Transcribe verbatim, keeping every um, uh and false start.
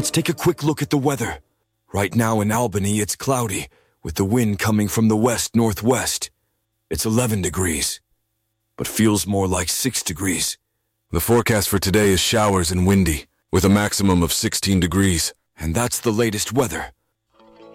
Let's take a quick look at the weather. Right now in Albany, it's cloudy, with the wind coming from the west-northwest. It's eleven degrees, but feels more like six degrees. The forecast for today is showers and windy, with a maximum of sixteen degrees. And that's the latest weather.